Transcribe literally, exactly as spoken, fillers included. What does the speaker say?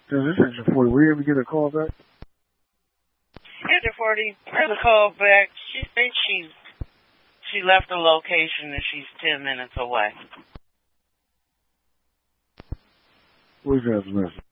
This is Engine forty. Were you able to get a call back? Engine forty, there's a call back. She thinks she's, she left the location and she's ten minutes away. Where's that message?